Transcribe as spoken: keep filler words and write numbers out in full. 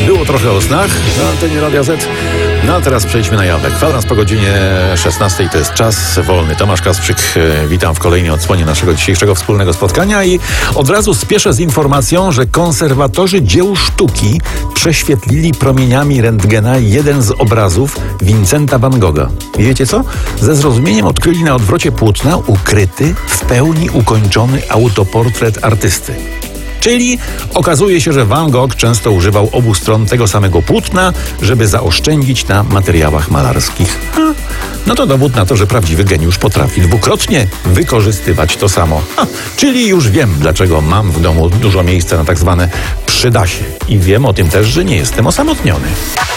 Było trochę o snach na antenie Radia Z. No a teraz przejdźmy na jawy. Kwadrans po godzinie szesnastej to jest czas wolny. Tomasz Kasprzyk, witam w kolejnej odsłonie naszego dzisiejszego wspólnego spotkania i od razu spieszę z informacją, że konserwatorzy dzieł sztuki prześwietlili promieniami rentgena jeden z obrazów Vincenta van Gogha. I wiecie co? Ze zrozumieniem odkryli na odwrocie płótna ukryty, w pełni ukończony autoportret artysty. Czyli okazuje się, że Van Gogh często używał obu stron tego samego płótna, żeby zaoszczędzić na materiałach malarskich. Ha, no to dowód na to, że prawdziwy geniusz potrafi dwukrotnie wykorzystywać to samo. Ha, czyli już wiem, dlaczego mam w domu dużo miejsca na tak zwane przydasie. I wiem o tym też, że nie jestem osamotniony.